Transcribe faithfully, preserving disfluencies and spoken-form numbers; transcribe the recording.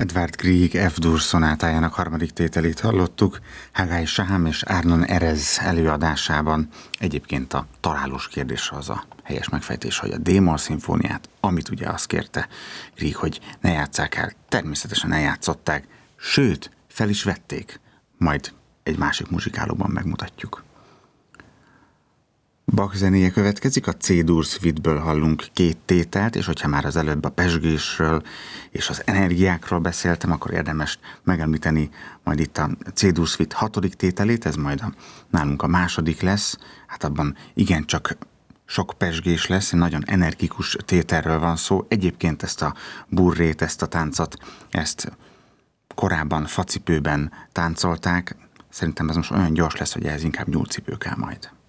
Edvard Grieg F-dur szonátájának harmadik tételét hallottuk Haggai Shaham és Arnon Erez előadásában. Egyébként a találós kérdésre az a helyes megfejtés, hogy a D-moll szimfóniát, amit ugye azt kérte Grieg, hogy ne játsszák el, természetesen eljátszották, sőt, fel is vették, majd egy másik muzsikálóban megmutatjuk. Bach zenéje következik, a C-dur suite-ből hallunk két tételt, és hogyha már az előbb a pezsgésről és az energiákról beszéltem, akkor érdemes megemlíteni majd itt a C-dur suite hatodik tételét, ez majd a, nálunk a második lesz, hát abban igencsak sok pezsgés lesz, egy nagyon energikus tételről van szó. Egyébként ezt a burrét, ezt a táncot, ezt korábban facipőben táncolták, szerintem ez most olyan gyors lesz, hogy ehhez inkább nyúlcipő kell majd.